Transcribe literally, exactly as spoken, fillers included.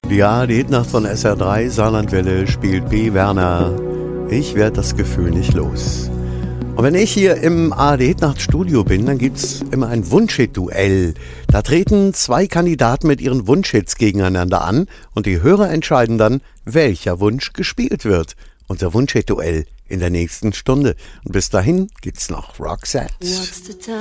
Ja, die Hitnacht von S R drei, Saarlandwelle, spielt B. Werner. Ich werd das Gefühl nicht los. Und wenn ich hier im A R D Hitnacht Studio bin, dann gibt's immer ein Wunschhit-Duell. Da treten zwei Kandidaten mit ihren Wunschhits gegeneinander an und die Hörer entscheiden dann, welcher Wunsch gespielt wird. Unser Wunschhit-Duell in der nächsten Stunde. Und bis dahin gibt's noch Roxette.